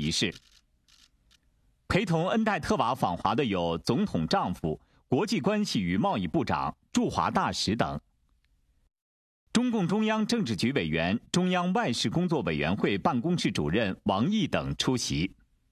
仪式。陪同恩戴特瓦访华的有总统丈夫、国际关系与贸易部长、驻华大使等。中共中央政治局委员、中央外事工作委员会办公室主任王毅等出席。